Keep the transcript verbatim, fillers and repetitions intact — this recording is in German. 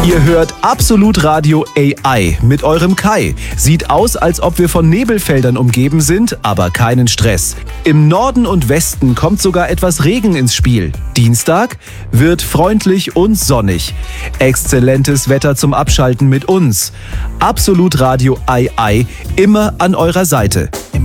Ihr hört Absolut Radio A I mit eurem Kai. Sieht aus, als ob wir von Nebelfeldern umgeben sind, aber keinen Stress. Im Norden und Westen kommt sogar etwas Regen ins Spiel. Dienstag wird freundlich und sonnig. Exzellentes Wetter zum Abschalten mit uns. Absolut Radio A I, immer an eurer Seite.